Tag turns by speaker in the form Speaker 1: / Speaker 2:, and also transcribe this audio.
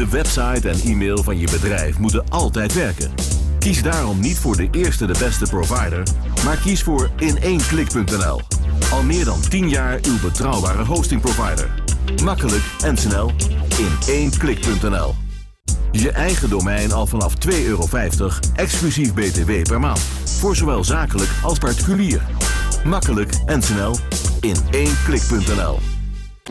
Speaker 1: De website en e-mail van je bedrijf moeten altijd werken. Kies daarom niet voor de eerste de beste provider, maar kies voor in1klik.nl. Al meer dan 10 jaar uw betrouwbare hostingprovider. Makkelijk en snel in1klik.nl. Je eigen domein al vanaf €2,50 exclusief BTW per maand. Voor zowel zakelijk als particulier. Makkelijk en snel in1klik.nl.